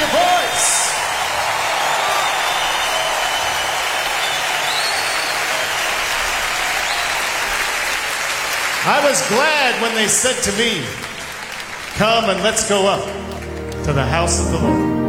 your voice. I was glad when they said to me, come and let's go up to the house of the Lord.